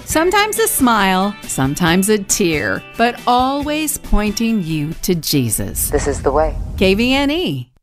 Sometimes a smile, sometimes a tear, but always pointing you to Jesus. This is the way. KVNE.